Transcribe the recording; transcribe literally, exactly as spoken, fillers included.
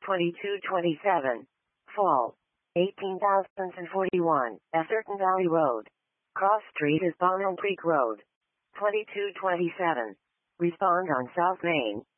twenty-two twenty-seven. Fall. eighteen thousand forty-one. Esserton Valley Road. Cross Street is Bonham Creek Road. twenty-two twenty-seven. Respond on South Main.